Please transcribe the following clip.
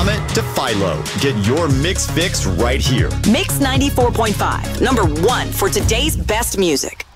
Comet to Philo. Get your mix fix right here. Mix 94.5, #1 for today's best music.